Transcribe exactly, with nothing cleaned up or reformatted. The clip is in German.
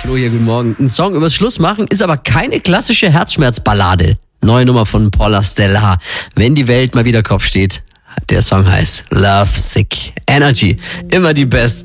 Flo hier, guten Morgen. Ein Song übers Schluss machen ist aber keine klassische Herzschmerzballade. Neue Nummer von Paula Stella. Wenn die Welt mal wieder Kopf steht, der Song heißt Love Sick Energy. Immer die besten.